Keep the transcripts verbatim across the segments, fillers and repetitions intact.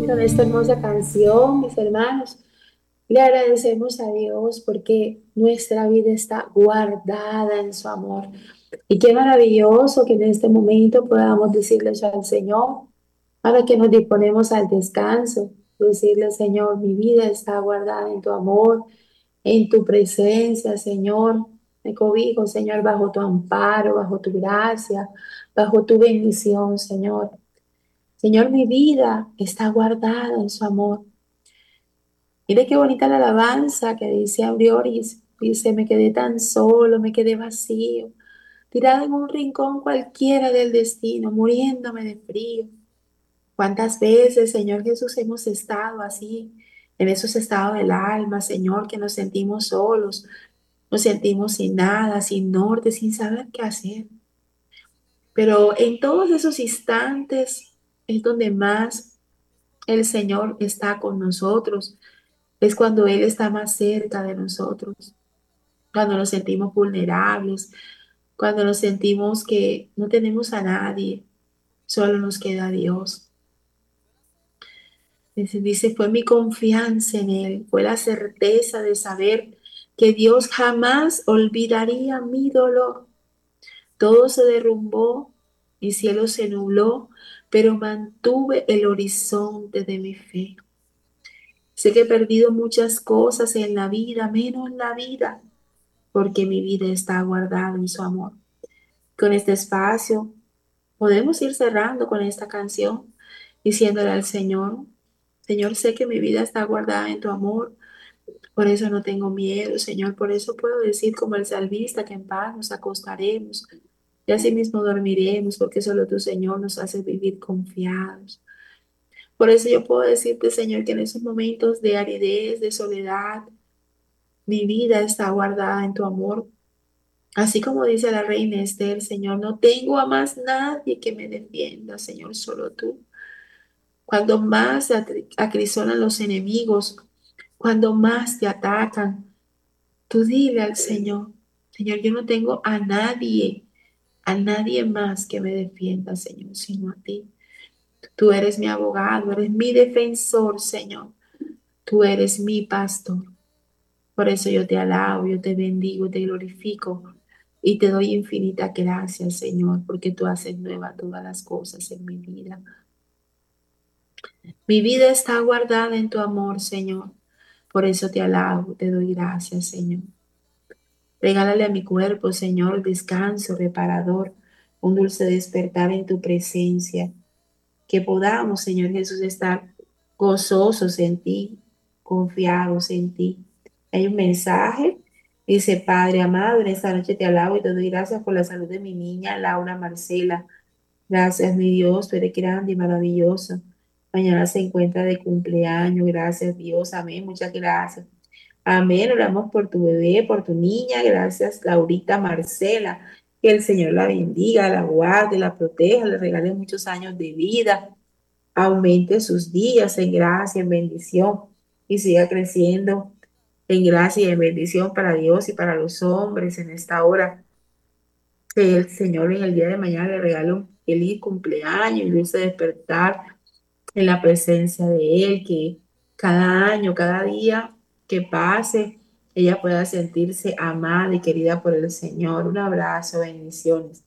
Con esta hermosa canción, mis hermanos, le agradecemos a Dios porque nuestra vida está guardada en su amor. Y qué maravilloso que en este momento podamos decirle eso al Señor, ahora que nos disponemos al descanso, decirle, Señor, mi vida está guardada en tu amor, en tu presencia, Señor. Me cobijo, Señor, bajo tu amparo, bajo tu gracia, bajo tu bendición, Señor. Señor, mi vida está guardada en su amor. Mire qué bonita la alabanza que dice Aurioris. Dice, me quedé tan solo, me quedé vacío, tirado en un rincón cualquiera del destino, muriéndome de frío. ¿Cuántas veces, Señor Jesús, hemos estado así, en esos estados del alma, Señor, que nos sentimos solos, nos sentimos sin nada, sin norte, sin saber qué hacer? Pero en todos esos instantes es donde más el Señor está con nosotros. Es cuando Él está más cerca de nosotros, cuando nos sentimos vulnerables, cuando nos sentimos que no tenemos a nadie, solo nos queda Dios. Dice, dice, fue mi confianza en Él, fue la certeza de saber que Dios jamás olvidaría mi dolor. Todo se derrumbó, mi cielo se nubló, pero mantuve el horizonte de mi fe. Sé que he perdido muchas cosas en la vida, menos la vida, porque mi vida está guardada en su amor. Con este espacio podemos ir cerrando con esta canción, diciéndole al Señor, Señor, sé que mi vida está guardada en tu amor, por eso no tengo miedo, Señor, por eso puedo decir como el salmista que en paz nos acostaremos y así mismo dormiremos, porque solo tu Señor nos hace vivir confiados. Por eso yo puedo decirte, Señor, que en esos momentos de aridez, de soledad, mi vida está guardada en tu amor. Así como dice la reina Esther, Señor, no tengo a más nadie que me defienda, Señor, solo tú. Cuando más se atri- acrisolan los enemigos, cuando más te atacan, tú dile al Señor, Señor, yo no tengo a nadie, a nadie más que me defienda, Señor, sino a ti. Tú eres mi abogado, eres mi defensor, Señor. Tú eres mi pastor. Por eso yo te alabo, yo te bendigo, te glorifico y te doy infinitas gracias, Señor, porque tú haces nueva todas las cosas en mi vida. Mi vida está guardada en tu amor, Señor. Por eso te alabo, te doy gracias, Señor. Regálale a mi cuerpo, Señor, descanso reparador, un dulce despertar en tu presencia. Que podamos, Señor Jesús, estar gozosos en ti, confiados en ti. Hay un mensaje, dice, Padre amado, en esta noche te alabo y te doy gracias por la salud de mi niña, Laura Marcela. Gracias, mi Dios, tú eres grande y maravilloso. Mañana se encuentra de cumpleaños, gracias Dios, amén, muchas gracias. Amén, oramos por tu bebé, por tu niña, gracias Laurita Marcela. Que el Señor la bendiga, la guarde, la proteja, le regale muchos años de vida, aumente sus días en gracia, en bendición y siga creciendo en gracia y en bendición para Dios y para los hombres en esta hora. Que el Señor en el día de mañana le regale un feliz cumpleaños y dulce despertar en la presencia de Él, que cada año, cada día que pase, ella pueda sentirse amada y querida por el Señor. Un abrazo, bendiciones.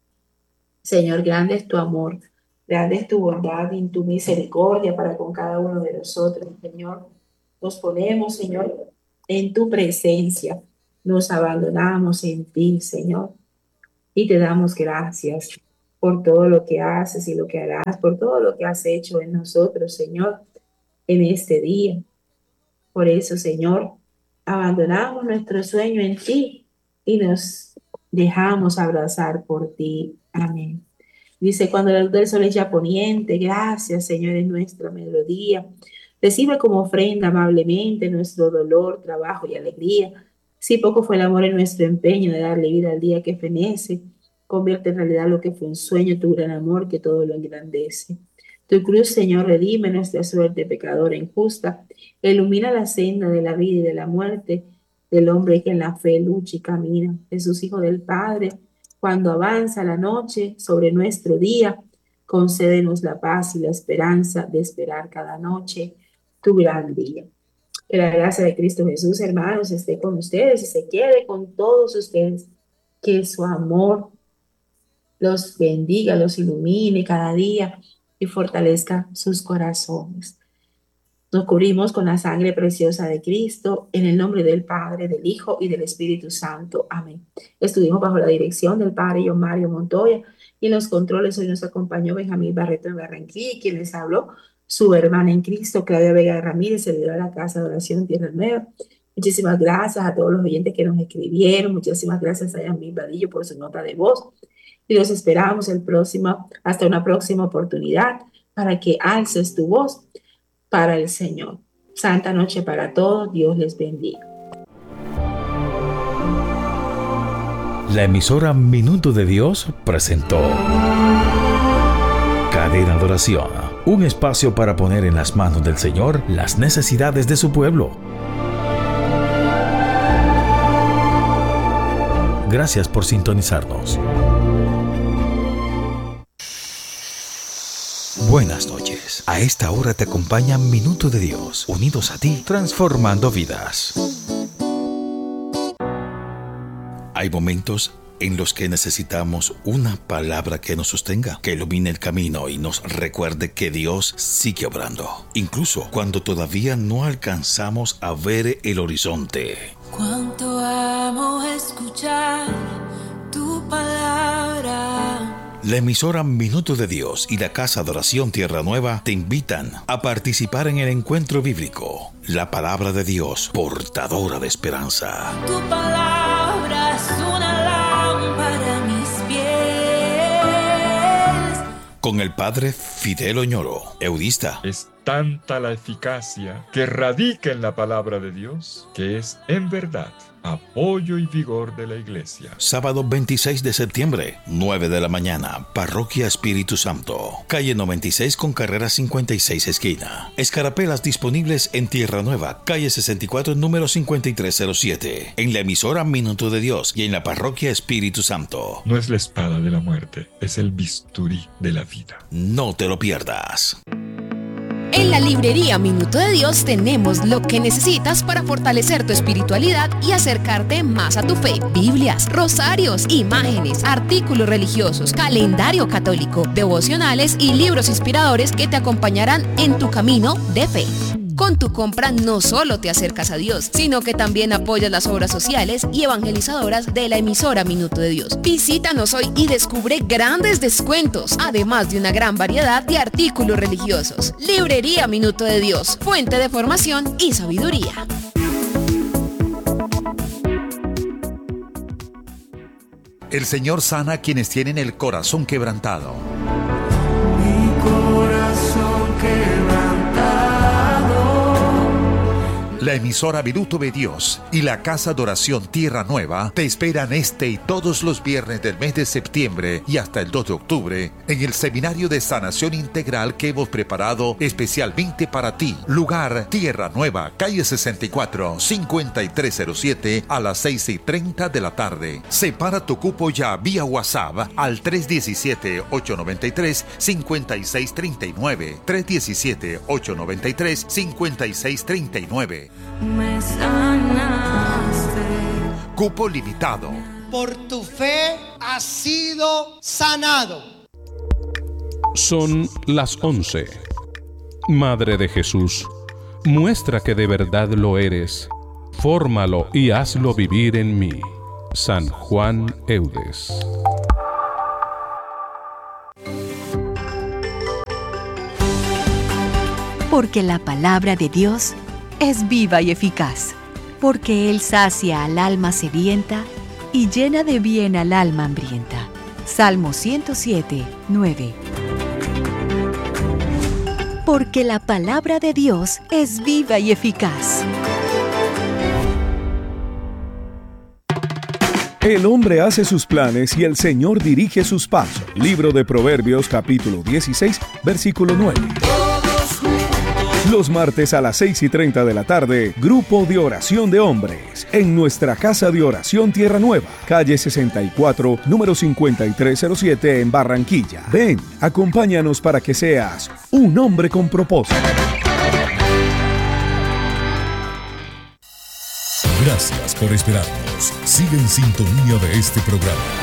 Señor, grande es tu amor, grande es tu bondad y tu misericordia para con cada uno de nosotros, Señor. Nos ponemos, Señor, en tu presencia. Nos abandonamos en ti, Señor, y te damos gracias por todo lo que haces y lo que harás, por todo lo que has hecho en nosotros, Señor, en este día. Por eso, Señor, abandonamos nuestro sueño en ti y nos dejamos abrazar por ti. Amén. Dice, cuando la luz del sol es ya poniente, gracias, Señor, es nuestra melodía. Recibe como ofrenda amablemente nuestro dolor, trabajo y alegría. Si poco fue el amor en nuestro empeño de darle vida al día que fenece, convierte en realidad lo que fue un sueño, tu gran amor que todo lo engrandece. Tu cruz, Señor, redime nuestra suerte pecadora e injusta. Ilumina la senda de la vida y de la muerte del hombre que en la fe lucha y camina. Jesús, Hijo del Padre, cuando avanza la noche sobre nuestro día, Concédenos la paz y la esperanza de esperar cada noche tu gran día. Que la gracia de Cristo Jesús, hermanos, esté con ustedes y se quede con todos ustedes. Que su amor los bendiga, los ilumine cada día y fortalezca sus corazones. Nos cubrimos con la sangre preciosa de Cristo, en el nombre del Padre, del Hijo y del Espíritu Santo. Amén. Estuvimos bajo la dirección del Padre John Mario Montoya y en los controles hoy nos acompañó Benjamín Barreto en Barranquilla y quien les habló, su hermana en Cristo, Claudia Vega Ramírez, servidora de la Casa de Oración Tierra Nueva. Muchísimas gracias a todos los oyentes que nos escribieron. Muchísimas gracias a Yamil Vadillo por su nota de voz. Y los esperamos el próximo, hasta una próxima oportunidad para que alces tu voz para el Señor. Santa noche para todos. Dios les bendiga. La emisora Minuto de Dios presentó Cadena de Oración, un espacio para poner en las manos del Señor las necesidades de su pueblo. Gracias por sintonizarnos. Buenas noches. A esta hora te acompaña Minuto de Dios, unidos a ti, transformando vidas. Hay momentos en los que necesitamos una palabra que nos sostenga, que ilumine el camino y nos recuerde que Dios sigue obrando, incluso cuando todavía no alcanzamos a ver el horizonte. Cuánto amo escuchar tu palabra. La emisora Minuto de Dios y la Casa de Oración Tierra Nueva te invitan a participar en el encuentro bíblico. La palabra de Dios, portadora de esperanza. Tu palabra es una lámpara a mis pies. Con el Padre Fidel Oñoro, eudista. Es tanta la eficacia que radica en la palabra de Dios, que es en verdad apoyo y vigor de la iglesia. Sábado veintiséis de septiembre, nueve de la mañana, Parroquia Espíritu Santo, calle noventa y seis con carrera cincuenta y seis esquina. Escarapelas disponibles en Tierra Nueva, calle sesenta y cuatro, número cincuenta y tres cero siete. En la emisora Minuto de Dios y en la Parroquia Espíritu Santo. No es la espada de la muerte, es el bisturí de la vida. No te lo pierdas. En la librería Minuto de Dios tenemos lo que necesitas para fortalecer tu espiritualidad y acercarte más a tu fe. Biblias, rosarios, imágenes, artículos religiosos, calendario católico, devocionales y libros inspiradores que te acompañarán en tu camino de fe. Con tu compra no solo te acercas a Dios, sino que también apoyas las obras sociales y evangelizadoras de la emisora Minuto de Dios. Visítanos hoy y descubre grandes descuentos, además de una gran variedad de artículos religiosos. Librería Minuto de Dios, fuente de formación y sabiduría. El Señor sana a quienes tienen el corazón quebrantado. Mi corazón quebrantado. La emisora Minuto de Dios y la Casa de Oración Tierra Nueva te esperan este y todos los viernes del mes de septiembre y hasta el dos de octubre en el Seminario de Sanación Integral que hemos preparado especialmente para ti. Lugar Tierra Nueva, calle sesenta y cuatro, cincuenta y tres cero siete a las seis y treinta de la tarde. Separa tu cupo ya vía WhatsApp al tres uno siete, ocho nueve tres, cinco seis tres nueve. tres uno siete, ocho nueve tres, cinco seis tres nueve. Me sanaste. Cupo limitado. Por tu fe has sido sanado. Son las once. Madre de Jesús, muestra que de verdad lo eres. Fórmalo y hazlo vivir en mí. San Juan Eudes. Porque la palabra de Dios es viva y eficaz, porque Él sacia al alma sedienta y llena de bien al alma hambrienta. Salmo ciento siete, nueve. Porque la palabra de Dios es viva y eficaz. El hombre hace sus planes y el Señor dirige sus pasos. Libro de Proverbios, capítulo dieciséis, versículo nueve. Todos juntos Los martes a las seis y treinta de la tarde, Grupo de Oración de Hombres, en nuestra Casa de Oración Tierra Nueva, calle sesenta y cuatro, número cincuenta y tres cero siete en Barranquilla. Ven, acompáñanos para que seas un hombre con propósito. Gracias por esperarnos. Sigue en sintonía de este programa.